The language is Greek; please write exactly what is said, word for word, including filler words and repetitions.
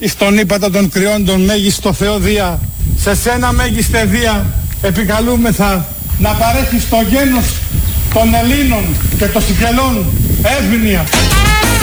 εις τον ύπατα των κρυών τον μέγιστο Θεό Δία, σε σένα μέγιστε Δία επικαλούμεθα να παρέχεις το γένος των Ελλήνων και των Σικελών εύνοια.